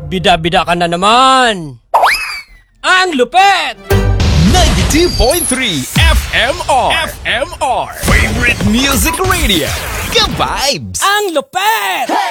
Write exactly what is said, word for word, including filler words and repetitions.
Bida-bida ka na naman. Ang lupet! ninety-two point three F M R. F M R. Favorite Music Radio. Ka-vibes! Ang lupet!